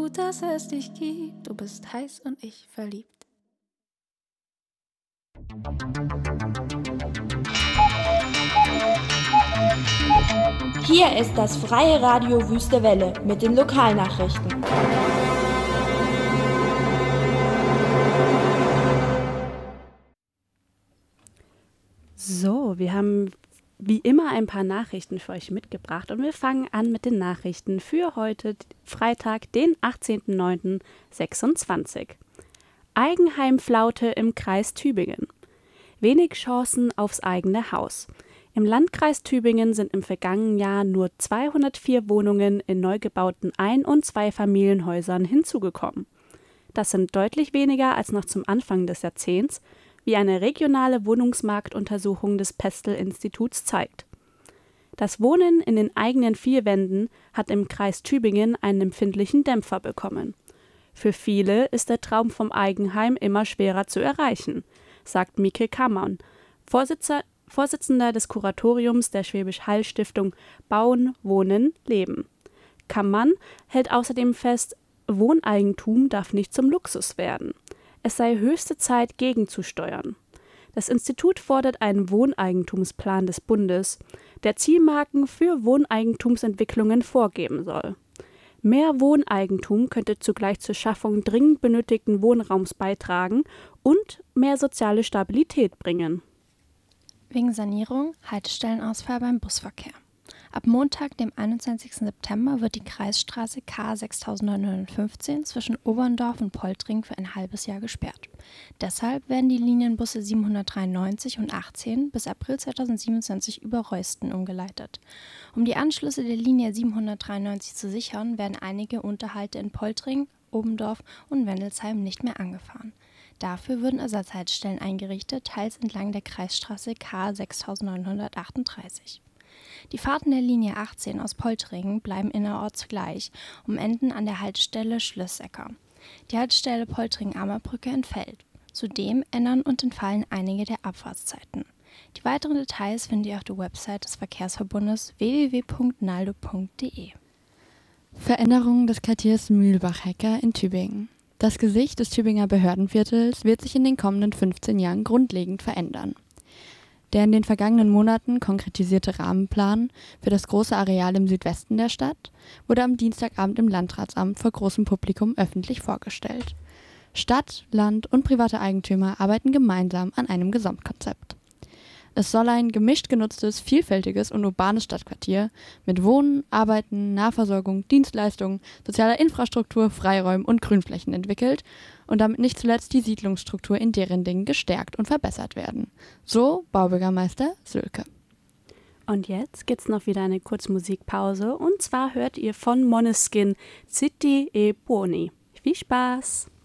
gut, dass es dich gibt. Du bist heiß und ich verliebt. Hier ist das Freie Radio Wüste Welle mit den Lokalnachrichten. So, wir haben wie immer ein paar Nachrichten für euch mitgebracht und wir fangen an mit den Nachrichten für heute, Freitag, den 18.09.26. Eigenheimflaute im Kreis Tübingen. Wenig Chancen aufs eigene Haus. Im Landkreis Tübingen sind im vergangenen Jahr nur 204 Wohnungen in neu gebauten Ein- und Zweifamilienhäusern hinzugekommen. Das sind deutlich weniger als noch zum Anfang des Jahrzehnts, wie eine regionale Wohnungsmarktuntersuchung des Pestel-Instituts zeigt. Das Wohnen in den eigenen vier Wänden hat im Kreis Tübingen einen empfindlichen Dämpfer bekommen. Für viele ist der Traum vom Eigenheim immer schwerer zu erreichen, sagt Mieke Kammann, Vorsitzender des Kuratoriums der Schwäbisch-Hall-Stiftung Bauen, Wohnen, Leben. Kammann hält außerdem fest, Wohneigentum darf nicht zum Luxus werden. Es sei höchste Zeit, gegenzusteuern. Das Institut fordert einen Wohneigentumsplan des Bundes, der Zielmarken für Wohneigentumsentwicklungen vorgeben soll. Mehr Wohneigentum könnte zugleich zur Schaffung dringend benötigten Wohnraums beitragen und mehr soziale Stabilität bringen. Wegen Sanierung Haltestellenausfall beim Busverkehr. Ab Montag, dem 21. September, wird die Kreisstraße K 6915 zwischen Oberndorf und Poltring für ein halbes Jahr gesperrt. Deshalb werden die Linienbusse 793 und 18 bis April 2027 über Reusten umgeleitet. Um die Anschlüsse der Linie 793 zu sichern, werden einige Unterhalte in Poltring, Oberndorf und Wendelsheim nicht mehr angefahren. Dafür würden Ersatzhaltestellen eingerichtet, teils entlang der Kreisstraße K 6938. Die Fahrten der Linie 18 aus Poltringen bleiben innerorts gleich und enden an der Haltestelle Schlössecker. Die Haltestelle Poltringen-Ammerbrücke entfällt. Zudem ändern und entfallen einige der Abfahrtszeiten. Die weiteren Details findet ihr auf der Website des Verkehrsverbundes www.naldo.de. Veränderung des Quartiers Mühlbach-Hecker in Tübingen. Das Gesicht des Tübinger Behördenviertels wird sich in den kommenden 15 Jahren grundlegend verändern. Der in den vergangenen Monaten konkretisierte Rahmenplan für das große Areal im Südwesten der Stadt wurde am Dienstagabend im Landratsamt vor großem Publikum öffentlich vorgestellt. Stadt, Land und private Eigentümer arbeiten gemeinsam an einem Gesamtkonzept. Es soll ein gemischt genutztes, vielfältiges und urbanes Stadtquartier mit Wohnen, Arbeiten, Nahversorgung, Dienstleistungen, sozialer Infrastruktur, Freiräumen und Grünflächen entwickelt und damit nicht zuletzt die Siedlungsstruktur in deren Dingen gestärkt und verbessert werden. So Baubürgermeister Sülke. Und jetzt gibt's noch wieder eine Kurzmusikpause und zwar hört ihr von Måneskin City e Buoni. Viel Spaß!